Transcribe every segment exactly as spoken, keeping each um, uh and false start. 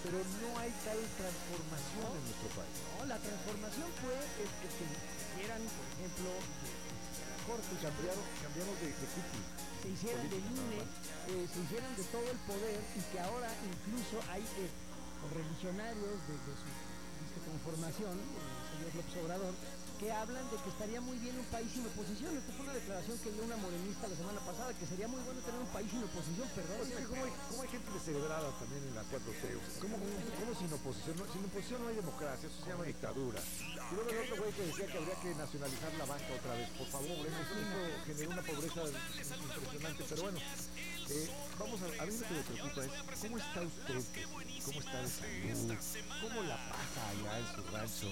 pero no hay tal transformación no, en nuestro país. No, la transformación fue el que se hicieran, por ejemplo, de, de la Corte. Cambiaron, cambiamos de, de cúpula. Se hicieran del I N E, eh, se hicieran de todo el poder y que ahora incluso hay eh, religionarios de, de su dice, conformación, el señor López Obrador, que hablan de que estaría muy bien un país sin oposición. Esta fue una declaración que dio una morenista la semana pasada, que sería muy bueno tener un país sin oposición, perdón. O sea, ¿cómo hay, cómo hay gente descerebrada también en la cuatro T? ¿Cómo, cómo, cómo sin oposición? No, sin oposición no hay democracia, eso se llama dictadura. Y luego el otro güey que decía que habría que nacionalizar la banca otra vez. Por favor, ¿eh? Eso, eso generó una pobreza impresionante, pero bueno. Eh, vamos a, a mí lo que me preocupa es ¿cómo está usted? ¿Cómo está de salud? ¿Cómo la pasa allá en su rancho?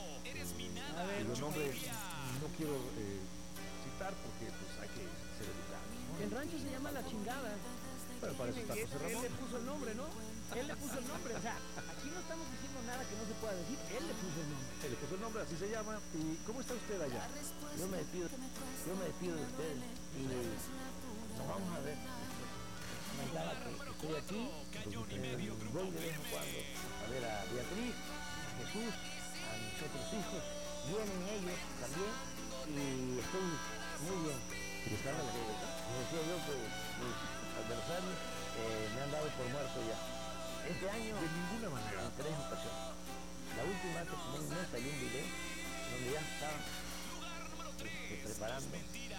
Eh, a ver, el nombre no quiero eh, citar porque pues hay que ser educados, ¿no? El rancho se llama La Chingada. Pero para eso está José Ramón. Él le puso el nombre, ¿no? Él le puso el nombre, o sea, aquí no estamos diciendo nada que no se pueda decir, él le puso el nombre. Él le puso el nombre, así se llama. ¿Y cómo está usted allá? Yo me despido, yo me despido de ustedes y nos vamos a ver. Comentaba que estoy aquí, eh, voy de vez en cuando a ver a Beatriz, a Jesús, a mis otros hijos, vienen ellos también y estoy muy bien. Y están las que, les decía yo que mis adversarios eh, me han dado por muerto ya. Este año, de ninguna manera, en tres ocasiones. La última que como un mes hay un video donde ya estaban este, preparando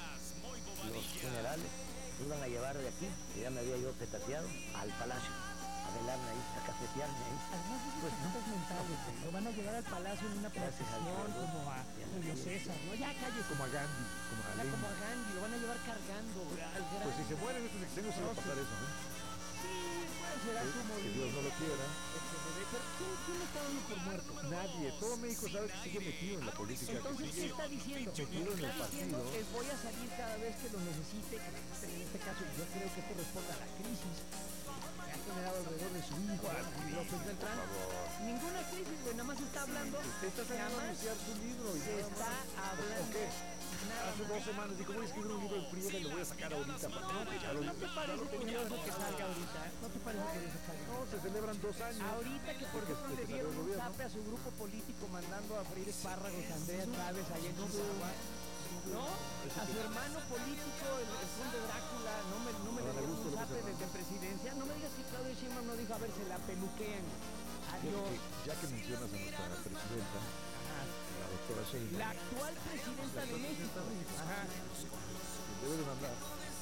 los funerales. Iban a llevar de aquí, que ya me había yo petateado, al palacio, a velarme ahí, a cafetearme ahí. Además de pues no, mentales, lo van a llevar al palacio en una procesión como a Julio César, ¿no? Ya calle. Como a Gandhi, como a Lenin. Como a Gandhi, lo van a llevar cargando al gran... Pues si se mueren estos extremos se va a pasar eso, ¿no? Sí, pues será ¿Sí? como... Que Dios no lo quiera. Pero ¿quién, quién está dando por muerto? Nadie, todo México sabe que sigue metido en la política. Entonces, ¿qué está diciendo? Metido en el está diciendo partido. que voy a salir cada vez que lo necesite, que en este caso yo creo que esto responde a la crisis que ha generado alrededor de su hijo, a López Beltrán. Ninguna crisis, güey, nada más está hablando. Usted está saliendo a anunciar su libro. Y se está hablando. ¿O qué? Hace dos semanas dijo, voy a escribir un libro de friega y lo voy a sacar ahorita. Para no, no, no te parece curioso que salga ahorita, ¿eh? No te parece curioso que salga. No, se celebran dos años. Ahorita que por ejemplo le dieron un zape a su grupo político mandando a freír espárragos a Andrea Chávez allá en Chihuahua, ¿no? A su hermano político, el, el conde Drácula, no me, no me le dieron un zape desde presidencia. No me digas que Claudio Sheinbaum no dijo, a ver, se la peluquean. Adiós. Ya que mencionas a nuestra presidenta, la doctora Sheinbaum, la actual presidenta de México. Ajá. Debe de mandar,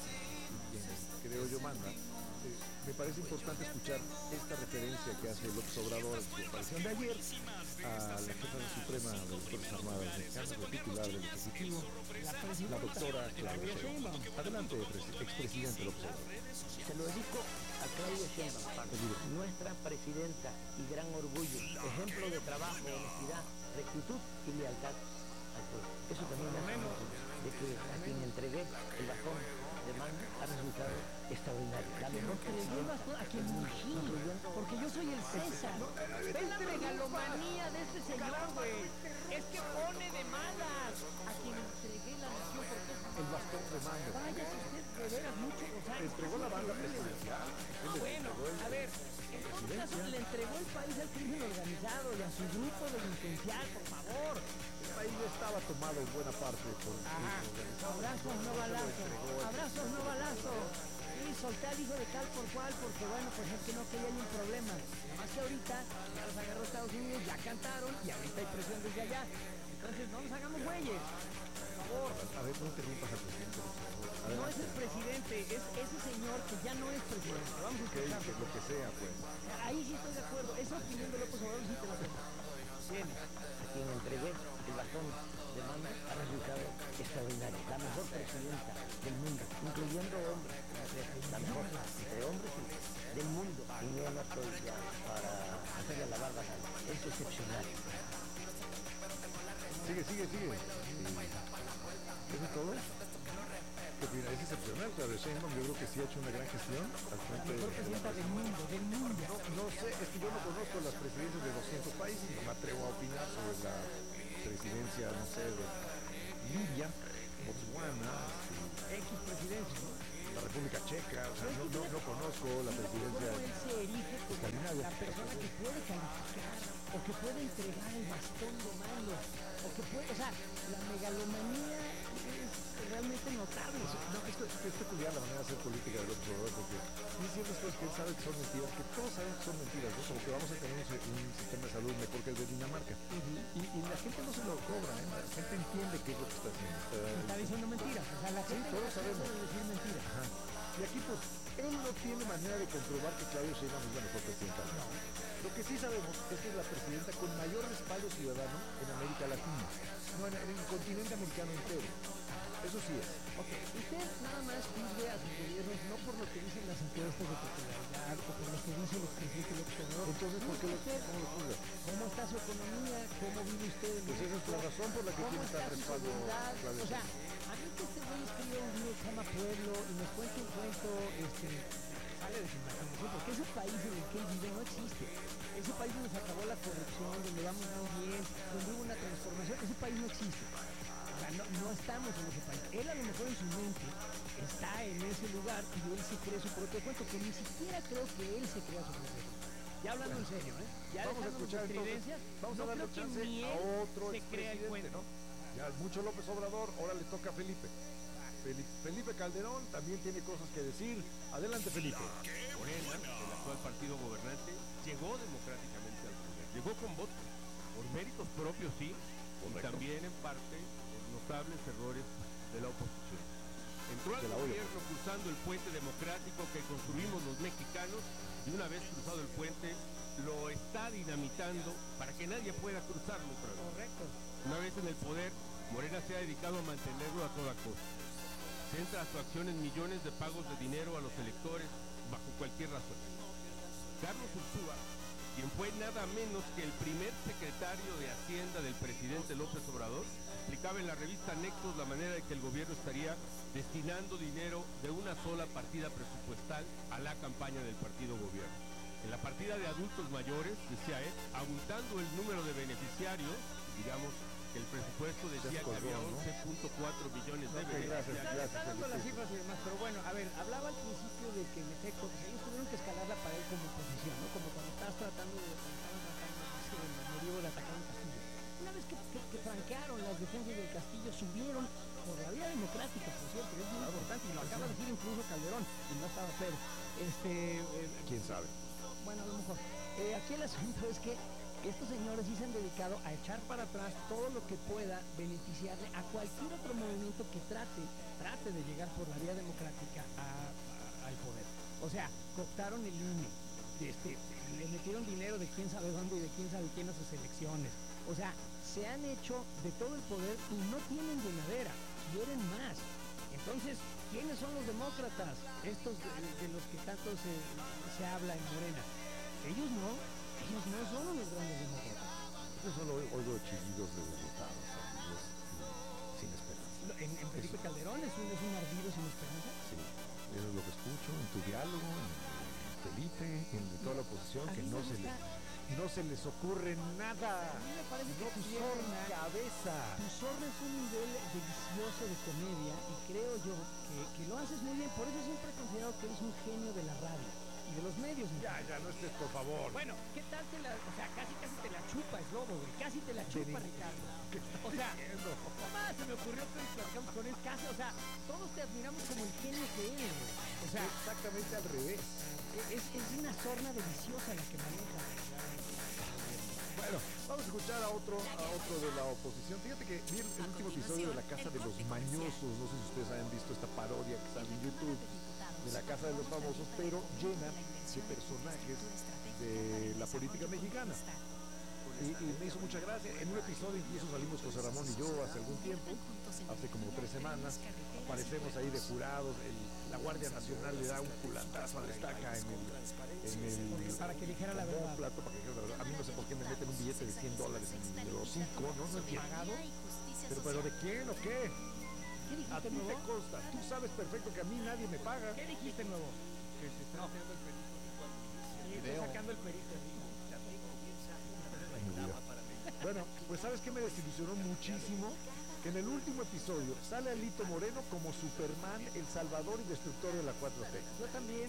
y quien creo yo manda, eh, me parece importante escuchar esta referencia que hace López Obrador en su aparición de ayer a la jefa suprema de las Fuerzas Armadas Mexicanas, la titular del Ejecutivo, la doctora Claudia Sheinbaum. Adelante, expresidente López Obrador. Se lo dedico a Claudia Sheinbaum, nuestra presidenta y gran orgullo, ejemplo de trabajo, honestidad, rectitud y lealtad al pueblo. Eso también me hace de que a quien entregué el bastón de mando ha resultado extraordinario. La mejor presidenta a quien ungí, porque yo soy el César. Ven la megalomanía de este señor, güey. Es que pone de malas a quien entregué la nación porque es el bastón de mando. Vaya que usted de veras mucho, o sea, entregó la banda presidencial. Bueno, a ver, en todo caso le entregó el país al crimen organizado y a su grupo delincuencial, por favor. El país ya estaba tomado en buena parte por el abrazos, no balazos, abrazos, no balazos. Y solté al hijo de tal por cual, porque bueno, pues es que no quería ni un problema. Más que ahorita ya los agarró Estados Unidos, ya cantaron y ahorita hay presión desde allá. Entonces no nos hagamos güeyes. Por favor. A ver, no interrumpas al presidente. No es el presidente, es ese señor que ya no es presidente. Vamos a escuchar. Okay, lo que sea, pues. Ahí sí estoy de acuerdo. Esa opinión de López Obrador sí te la tengo. Bien. A quien entregué el bastón de mando ha resultado extraordinario. La mejor presidenta del mundo, incluyendo hombres. La mejor entre hombres del mundo. Y yo no estoy ya para hacerle la barba a nadie. Es excepcional. Sigue, sigue, sigue. ¿Eso es todo? Que mira, es excepcional, Claudia Sheinbaum, yo creo que sí ha hecho una gran gestión al frente la mejor presidenta del mundo, del mundo. No, no sé, es que yo no conozco las presidencias de doscientos países, no me atrevo a opinar sobre la presidencia, no sé, de Libia, Botswana, X presidencia, ¿no? la República Checa, o sea, no, no, no conozco la presidencia. ¿Cómo él se erige como la persona que puede calificar, o que puede entregar el bastón de mando, o que puede, o sea, la megalomanía es realmente notable. No, es, que, es peculiar la manera de hacer política del López Obrador, porque dice ciertas cosas que él sabe que son mentiras, que todos saben que son mentiras, ¿no? Como que vamos a tener un, un sistema de salud mejor que el de Dinamarca. Uh-huh. y, y la gente no se lo cobra, ¿eh? La gente entiende qué es lo que está haciendo. Está, está diciendo mentiras, o sea, la gente sí, todos sabemos de decir mentiras. Ajá. Y aquí, pues, él no tiene manera de comprobar que Claudia Sheinbaum es la mejor presidenta del mundo. Lo que sí sabemos es que es la presidenta con mayor respaldo ciudadano en América Latina, no en, en el continente americano entero. Eso sí es. Ok, usted nada más juzgue a sus gobiernos no por lo que dicen las encuestas de popularidad o por lo que dice el presidente López Obrador. Entonces, ¿por qué lo, cómo lo juzga? ¿Cómo está su economía? ¿Cómo vive usted en Pues esa es la razón por la que tiene tal respaldo. O sea, a mí que este güey escribe un libro que se llama Pueblo y nos cuenta un cuento, este, sale de su imaginación, porque ese país en el que él vive no existe. Ese país donde se acabó la corrupción, donde vamos muy bien, donde hubo una transformación, ese país no existe. O sea, no, no estamos en ese país. Él a lo mejor en su mente está en ese lugar y él se cree su propio cuento, que ni siquiera creo que él se crea su propio cuento. Ya hablando bueno, en serio, ¿eh? Ya vamos a escuchar entonces, vamos no a darle chance a otro se crea el cuento, ¿no? Ya mucho López Obrador, ahora le toca a Felipe. Felipe. Felipe Calderón también tiene cosas que decir. Adelante, Felipe. Morena, el actual partido gobernante, llegó democráticamente al poder. Llegó con votos, por méritos propios, sí, y también en parte notables errores de la oposición. Entró al gobierno cruzando el puente democrático que construimos los mexicanos y una vez cruzado el puente lo está dinamitando para que nadie pueda cruzarlo otra vez. Correcto. Una vez en el poder, Morena se ha dedicado a mantenerlo a toda costa. Centra su acción en millones de pagos de dinero a los electores bajo cualquier razón. Carlos Ursúa, quien fue nada menos que el primer secretario de Hacienda del presidente López Obrador, explicaba en la revista Nexos la manera de que el gobierno estaría destinando dinero de una sola partida presupuestal a la campaña del partido gobierno. En la partida de adultos mayores, decía él, abultando el número de beneficiarios, digamos que el presupuesto decía que había once punto cuatro millones de okay, beneficiarios. Gracias, está dando las cifras y demás, pero bueno, a ver, hablaba al principio de que en efecto, pues ellos tuvieron que escalar la pared como oposición, ¿no? Como cuando estabas tratando de, cuando estaban tratando de hacer el medievo de atacar un castillo. Una vez que, que, que franquearon las defensas del castillo, subieron por la vía democrática, por cierto, es muy importante, y lo acaba de decir incluso Calderón, y no estaba Pedro. Este, eh, ¿Quién sabe? Bueno, a lo mejor. Eh, aquí el asunto es que estos señores sí se han dedicado a echar para atrás todo lo que pueda beneficiarle a cualquier otro movimiento que trate, trate de llegar por la vía democrática a, a, al poder. O sea, cooptaron el I N E, este, le metieron dinero de quién sabe dónde y de quién sabe quién a sus elecciones. O sea, se han hecho de todo el poder y no tienen llenadera, quieren más. Entonces, ¿quiénes son los demócratas? Estos de, de los que tanto se, se habla en Morena. Ellos no, ellos no son los grandes demócratas. Yo solo oigo chillidos de diputados, ardidos sin esperanza. En, en Felipe eso. Calderón es un, es un ardido sin esperanza. Sí, eso es lo que escucho en tu diálogo, en, en Felipe, en de toda la oposición, que no se, les, no se les ocurre nada. A mí me parece que no tu sorna cabeza. Tu sorna es un nivel delicioso de comedia y creo yo que, que lo haces muy bien. Por eso siempre he considerado que eres un genio de la radio y de los medios. Ya, ya, no estés, por favor. Bueno, ¿qué tal te la, o sea, casi casi te la chupa es lobo, güey, casi te la chupa, Ricardo. O sea, nomás se me ocurrió que platicamos con él casi, o sea, todos te admiramos como el genio que eres, güey. O sea, exactamente al revés. Es, es una sorna deliciosa la que maneja. Bueno, vamos a escuchar a otro, a otro de la oposición. Fíjate que vi el, el último episodio de La Casa de los Mañosos. No sé si ustedes hayan visto esta parodia que sale en YouTube de La Casa de los Famosos, pero llena de personajes de la política mexicana. Y, y me hizo mucha gracia. En un episodio incluso salimos José Ramón y yo hace algún tiempo, hace como tres semanas, aparecemos ahí de jurados, el, la Guardia Nacional le da un culandazo a la estaca en el, en el para que dijera la verdad. Plato, para que dijera la verdad. A mí no sé por qué me meten un billete de cien dólares en el hocico, ¿no? No entiendo. ¿Pagado? Pero, pero ¿de quién o qué? ¿Qué dijiste, a ti nuevo? te consta, tú sabes perfecto que a mí nadie me paga. ¿Qué dijiste, nuevo? Que se está haciendo el perito. Sí, estoy sacando el perito. Bueno, pues ¿sabes qué me desilusionó muchísimo? Que en el último episodio sale Alito Moreno como Superman, el salvador y destructor de la cuatro T. Yo también,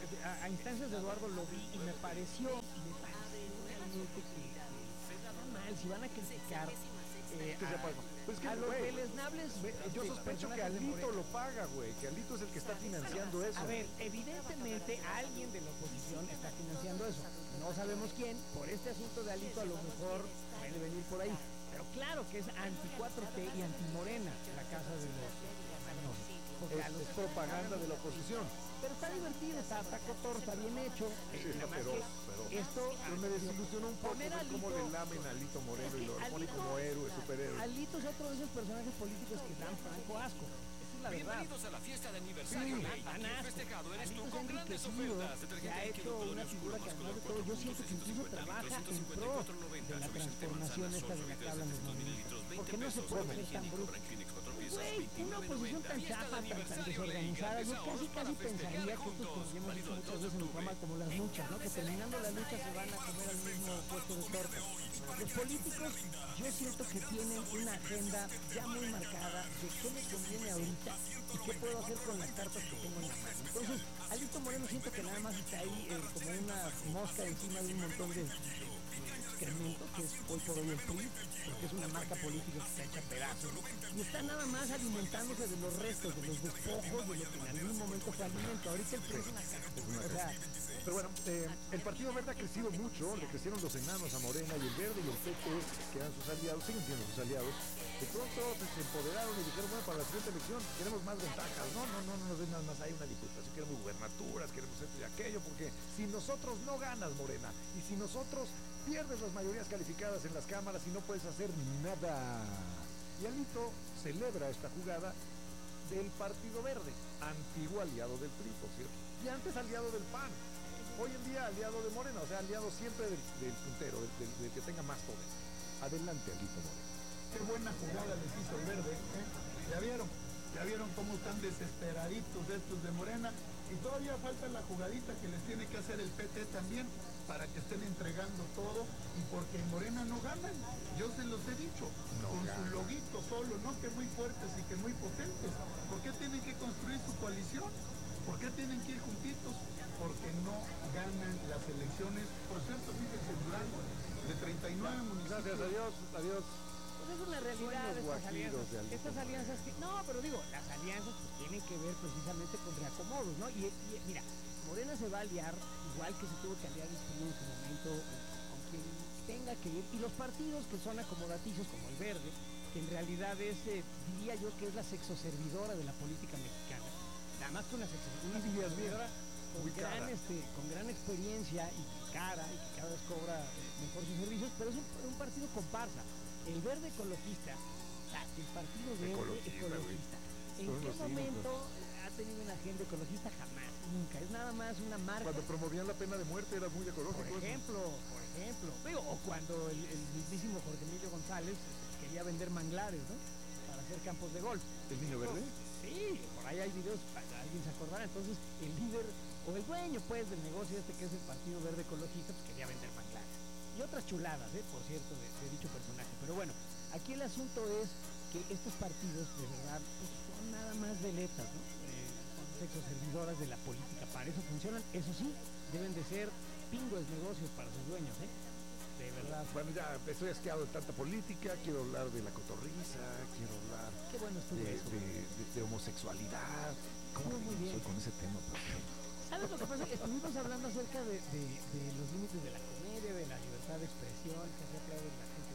a, a instancias de Eduardo lo vi y me pareció, me pareció realmente que, que está mal, si van a criticar eh, Que se apaga. Pues es que, a los güey, deleznables. yo este, sospecho que personajes de Alito Morena. lo paga, güey, que Alito es el que está financiando eso. A ver, evidentemente alguien de la oposición está financiando eso. No sabemos quién, por este asunto de Alito a lo mejor puede venir por ahí. Pero claro que es anti cuatro T y anti Morena la casa de los hermanos. Porque a Es, los es propaganda de la oposición. Pero está divertido, está, está cotorro, está bien hecho. Sí, está Nada más feroz, que feroz. Esto Pero me desilusionó un poco poner ver a cómo Alito- le lamen a Alito Moreno y lo Es que ponen Alito- como héroe, superhéroe. Alito es otro de esos personajes políticos que dan franco asco. Esa es la verdad. Bienvenidos a la fiesta de aniversario Sí, Ley. dan Aquí el asco. festejado eres tú Alito es con grandes enriquecido, ofertas. se Detergente ha líquido hecho Dorian una Puro figura que Máscara además de cuatro todo, yo puntos, siento que incluso ciento cincuenta trabaja litros, en pro ciento cincuenta y cuatro noventa. de la Suficiente transformación manzana, esta de la que sol, hablan los dos morenistas. mililitros, veinte Porque no se pesos. puede Papel ser tan higiénico bruto. Ranklinic, cuatro piezas, Güey, una veintinueve oposición noventa. tan Fiesta chafa, de tan, tan aniversario Ley. desorganizada. Yo Grandes casi ahorros para casi festejar pensaría que estos, juntos. como ya hemos Válido dicho el muchas dos de veces en el octubre. programa, como las luchas, ¿no? Que terminando la lucha se van a comer al mismo puesto de torta. Los políticos, yo siento que tienen una agenda ya muy marcada de qué me conviene ahorita y qué puedo hacer con las cartas que tengo en la mano. Entonces, Alito Moreno siento que nada más está ahí eh, como una mosca encima de un montón de, de excremento, que es hoy por hoy el P R I, porque es una marca política que está hecha a pedazos, ¿no? Y está nada más alimentándose de los restos, de los despojos, de lo que en algún momento fue alimento. Ahorita el P R I es una caja. O sea, Pero bueno, eh, el Partido Verde ha crecido mucho, le crecieron los enanos a Morena y el Verde y el P T, que eran sus aliados, siguen siendo sus aliados, de pronto pues, se empoderaron y dijeron, bueno, para la siguiente elección queremos más ventajas, no, no, no, no nos den nada más, hay una diputación, queremos gubernaturas, queremos esto y aquello, porque si nosotros no ganas, Morena, y si nosotros pierdes las mayorías calificadas en las cámaras y no puedes hacer nada. Y Alito celebra esta jugada del Partido Verde, antiguo aliado del P R I, por cierto, y antes aliado del P A N. Hoy en día aliado de Morena, o sea, aliado siempre del, del puntero, del, del, del que tenga más poder. Adelante, Alito Moreno. Qué buena jugada les hizo el Verde, ¿eh? ¿Ya vieron? ¿Ya vieron cómo están desesperaditos estos de Morena? Y todavía falta la jugadita que les tiene que hacer el P T también, para que estén entregando todo, y porque en Morena no ganan. Yo se los he dicho, No con ganan. su loguito solo, no que muy fuertes y que muy potentes. ¿Por qué tienen que construir su coalición? ¿Por qué tienen que ir juntitos? Porque no ganan las elecciones. Por cierto, fíjense, Durango, de treinta y nueve municipios. Gracias, adiós, adiós. pues es una realidad Sueños estas guajiros alianzas. de Alito Estas Moreno. alianzas que, no, pero digo, las alianzas pues, tienen que ver precisamente con reacomodos, ¿no? Y, y, mira, Morena se va a aliar, igual que se tuvo que aliar el P R I en su momento, con quien tenga que ir, y los partidos que son acomodaticios, como el Verde, que en realidad es, eh, diría yo que es la sexoservidora de la política mexicana, nada más que una sexoservidora, una sexoservidora con Muy gran, cara. este, con gran experiencia y cara, y que cada vez cobra eh, mejor sus servicios, pero es un, un partido comparsa. El Verde ecologista, o sea, el partido Verde Ecologista, ecologista. ¿En Son qué los momento ha tenido una agenda ecologista? Jamás, nunca. Es nada más una marca. Cuando promovían la pena de muerte era muy ecológico. Por eso. ejemplo, por ejemplo. Digo, o cuando el, el mismísimo Jorge Emilio González este, quería vender manglares, ¿no? Para hacer campos de golf. ¿El niño verde? Sí, por ahí hay videos, alguien se acordará. Entonces, el líder o el dueño, pues, del negocio este que es el Partido Verde Ecologista, pues quería vender manglares. Y otras chuladas, ¿eh? Por cierto, de, de dicho personaje. Pero bueno, aquí el asunto es que estos partidos, de verdad, pues, son nada más veletas, ¿no? Eh, son sexoservidoras de la política. Para eso funcionan. Eso sí, deben de ser pingües negocios para sus dueños, ¿eh? De verdad. Bueno, ya estoy asqueado de tanta política, quiero hablar de la cotorriza, quiero hablar Qué bueno estuvo de, eso. de, de- de homosexualidad. ¿Cómo Estuvo muy te bien. soy con ese tema? por favor? ¿Sabes lo que pasa? Estuvimos hablando acerca de, de, de los límites de la comedia, de la libertad de expresión, que se aplaude la gente.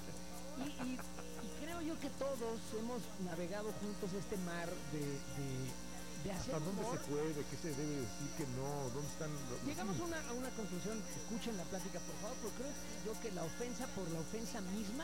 Y, y, y creo yo que todos hemos navegado juntos este mar de, de, de hacer ¿Hasta dónde humor. se puede? ¿Qué se debe decir que no? ¿Dónde están los Llegamos a límites? una, a una conclusión, escuchen la plática por favor, porque creo yo que la ofensa por la ofensa misma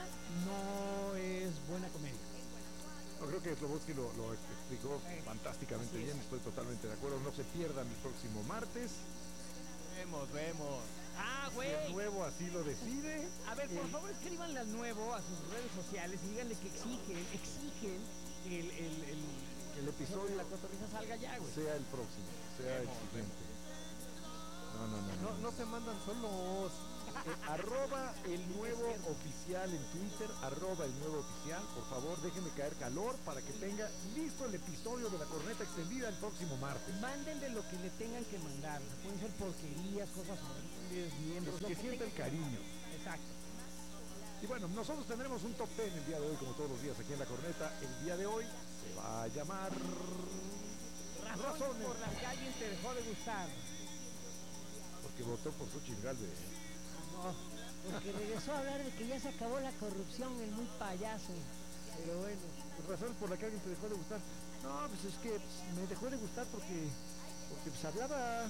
no es buena comedia. No, creo que Slobodsky lo, lo explicó fantásticamente bien, estoy totalmente de acuerdo. No se pierdan el próximo martes. Vemos, vemos. Ah, Si güey. el nuevo así lo decide. A ver, por el- favor, escríbanle al nuevo a sus redes sociales y díganle que exigen, exigen que el, el, el, El episodio de la cotorriza salga ya, güey. sea el próximo, sea el Vemos, siguiente. No, no, no. No, no se mandan solos. Eh, arroba el nuevo oficial en Twitter, arroba el nuevo oficial, por favor déjenme caer calor para que tenga listo el episodio de La Corneta Extendida el próximo martes. Mándenle lo que le tengan que mandar, pueden ser porquerías, cosas horribles, miembros, Los que sienta el cariño. Exacto. Y bueno, nosotros tendremos un top ten el día de hoy, como todos los días aquí en La Corneta. El día de hoy se va a llamar Razones, Razones. por las que alguien te dejó de gustar. Porque votó por Xochitl Gálvez. No, porque regresó a hablar de que ya se acabó la corrupción, el muy payaso. Pero bueno, Razones por las que alguien te dejó de gustar. No, pues es que pues, me dejó de gustar porque, porque pues hablaba.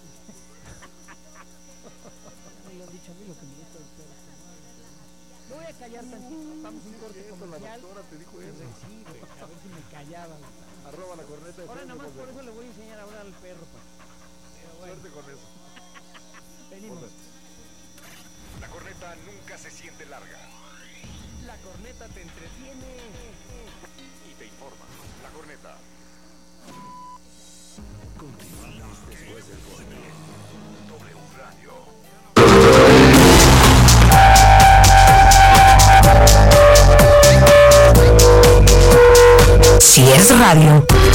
ya me lo han dicho a mí lo que me gusta de ustedes. Me voy a callar tantito, vamos a un corte Eso, la comercial. doctora te dijo Pues, eso. sí, güey, a ver si me callaba. güey. Arroba La Corneta de Ahora Facebook, nada más nos por vemos. eso le voy a enseñar a hablar al perro, pa. Pero bueno, Suerte con eso. venimos. Volvemos. La corneta nunca se siente larga La corneta te entretiene y te informa. La corneta. Continuamos después del corte. W Radio. Si es radio.